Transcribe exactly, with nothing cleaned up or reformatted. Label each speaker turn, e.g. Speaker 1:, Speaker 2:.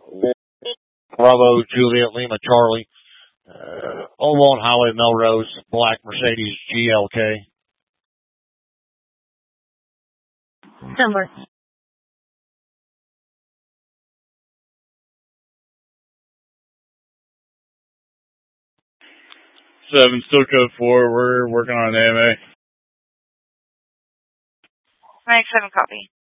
Speaker 1: Bravo, Juliet, Lima, Charlie. Uh, oh one Highway, Melrose, black Mercedes G L K.
Speaker 2: Number.
Speaker 3: Seven, still code four. We're working on an A M A.
Speaker 2: Mike seven, copy.